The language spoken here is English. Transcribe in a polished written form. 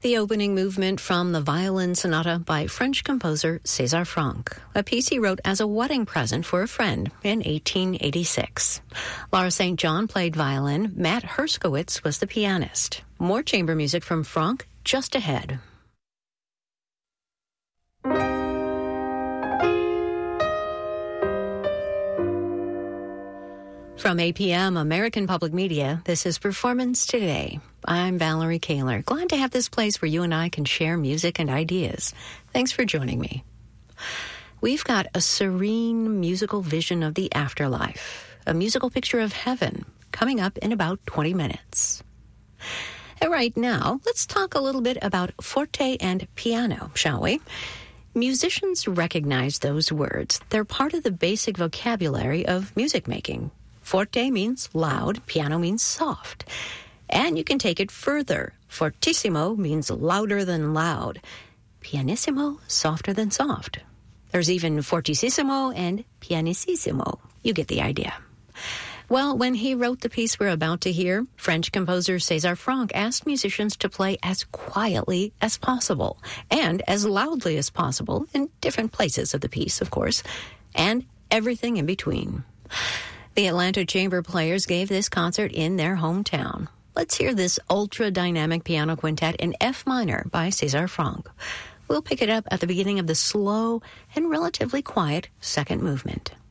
The opening movement from the Violin Sonata by French composer César Franck, a piece he wrote as a wedding present for a friend in 1886. Laura St. John played violin. Matt Herskowitz was the pianist. More chamber music from Franck just ahead. From APM, American Public Media, this is Performance Today. I'm Valerie Kaler. Glad to have this place where you and I can share music and ideas. Thanks for joining me. We've got a serene musical vision of the afterlife, a musical picture of heaven, coming up in about 20 minutes. And right now, let's talk a little bit about forte and piano, shall we? Musicians recognize those words. They're part of the basic vocabulary of music making. Forte means loud, piano means soft. And you can take it further. Fortissimo means louder than loud. Pianissimo, softer than soft. There's even fortissimo and pianissimo. You get the idea. Well, when he wrote the piece we're about to hear, French composer César Franck asked musicians to play as quietly as possible and as loudly as possible in different places of the piece, of course, and everything in between. The Atlanta Chamber Players gave this concert in their hometown. Let's hear this ultra-dynamic piano quintet in F minor by César Franck. We'll pick it up at the beginning of the slow and relatively quiet second movement.